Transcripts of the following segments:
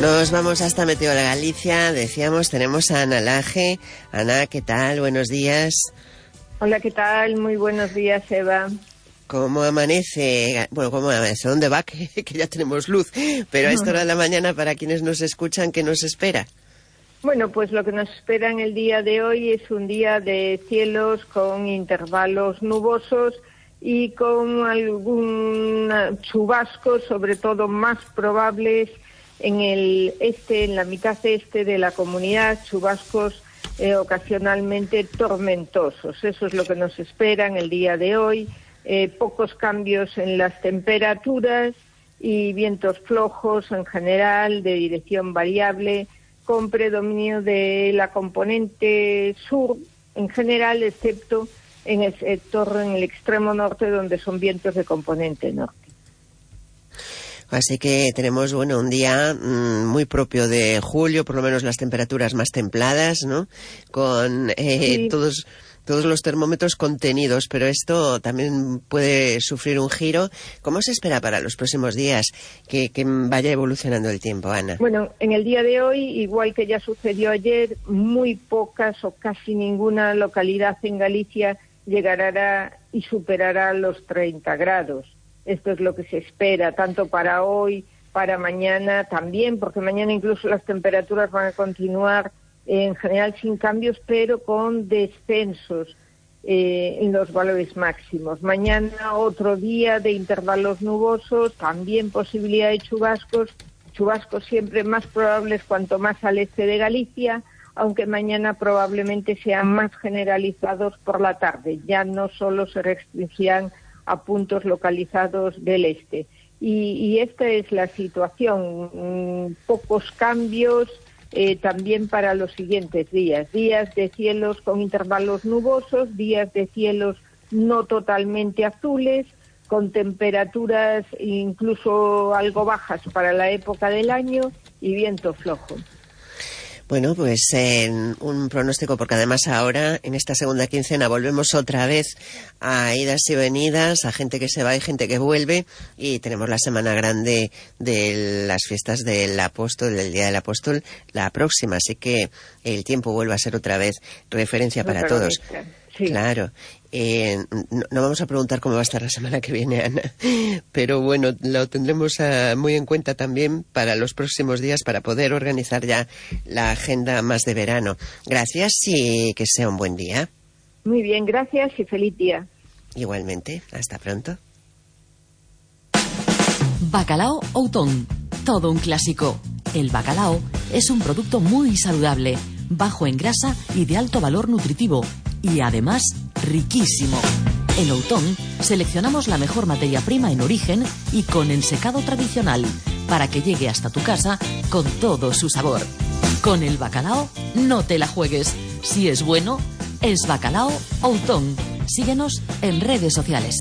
Nos vamos hasta Meteo de Galicia. Decíamos, tenemos a Ana Laje. Ana, ¿qué tal? Buenos días. Hola, ¿qué tal? Muy buenos días, Eva. ¿Cómo amanece? Bueno, ¿cómo amanece? ¿Dónde va? Que ya tenemos luz. Pero a esta hora de la mañana, para quienes nos escuchan, ¿qué nos espera? Bueno, pues lo que nos espera en el día de hoy es un día de cielos con intervalos nubosos y con algún chubasco, sobre todo más probables en el este, en la mitad este de la comunidad, chubascos ocasionalmente tormentosos. Eso es lo que nos espera en el día de hoy. Pocos cambios en las temperaturas y vientos flojos en general, de dirección variable, con predominio de la componente sur en general, excepto en el sector, en el extremo norte, donde son vientos de componente norte. Así que tenemos, bueno, un día muy propio de julio, por lo menos las temperaturas más templadas, ¿no? Con Sí. todos los termómetros contenidos, pero esto también puede sufrir un giro. ¿Cómo se espera para los próximos días que vaya evolucionando el tiempo, Ana? Bueno, en el día de hoy, igual que ya sucedió ayer, muy pocas o casi ninguna localidad en Galicia llegará y superará los 30 grados. Esto es lo que se espera, tanto para hoy, para mañana también, porque mañana incluso las temperaturas van a continuar en general sin cambios, pero con descensos en los valores máximos. Mañana otro día de intervalos nubosos, también posibilidad de chubascos siempre más probables cuanto más al este de Galicia, aunque mañana probablemente sean más generalizados por la tarde, ya no solo se restringirán a puntos localizados del este. Y esta es la situación, pocos cambios también para los siguientes días de cielos con intervalos nubosos, días de cielos no totalmente azules, con temperaturas incluso algo bajas para la época del año y viento flojo. Bueno, pues un pronóstico, porque además ahora, en esta segunda quincena, volvemos otra vez a idas y venidas, a gente que se va y gente que vuelve, y tenemos la semana grande de las fiestas del Apóstol, del Día del Apóstol, la próxima, así que el tiempo vuelve a ser otra vez referencia para todos. Sí. Claro. No vamos a preguntar cómo va a estar la semana que viene, Ana, pero bueno, lo tendremos muy en cuenta también para los próximos días, para poder organizar ya la agenda más de verano. Gracias y que sea un buen día. Muy bien, gracias y feliz día. Igualmente, hasta pronto. Bacalao Outón, todo un clásico. El bacalao es un producto muy saludable, bajo en grasa y de alto valor nutritivo, y además riquísimo. En Outón seleccionamos la mejor materia prima en origen y con ensecado tradicional para que llegue hasta tu casa con todo su sabor. Con el bacalao no te la juegues. Si es bueno, es Bacalao Outón. Síguenos en redes sociales.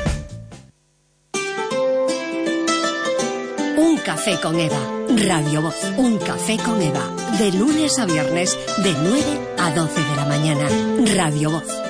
Un café con Eva. Radio Voz. Un café con Eva. De lunes a viernes, de 9 a 12 de la mañana. Radio Voz.